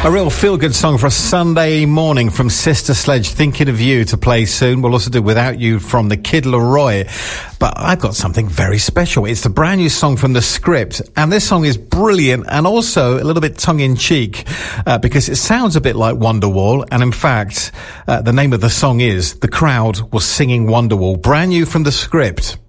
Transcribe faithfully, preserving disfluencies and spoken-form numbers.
A real feel-good song for a Sunday morning from Sister Sledge, Thinking of You, to play soon. We'll also do Without You from the Kid Laroi. But I've got something very special. It's the brand new song from The Script, and this song is brilliant and also a little bit tongue-in-cheek uh, because it sounds a bit like Wonderwall, and in fact, uh, the name of the song is The Crowd Was Singing Wonderwall. Brand new from The Script.